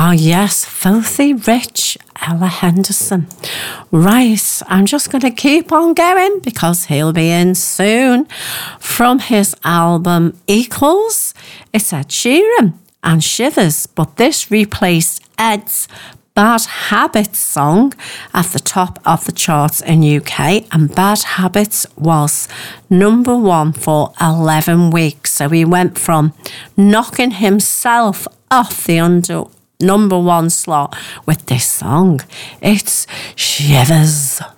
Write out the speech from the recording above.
Oh, yes, Filthy Rich, Ella Henderson. Right, I'm just going to keep on going because he'll be in soon. From his album Equals, it's Ed Sheeran and Shivers, but this replaced Ed's Bad Habits song at the top of the charts in UK, and Bad Habits was number 1 for 11 weeks. So he went from knocking himself off the number 1 slot with this song. It's Shivers.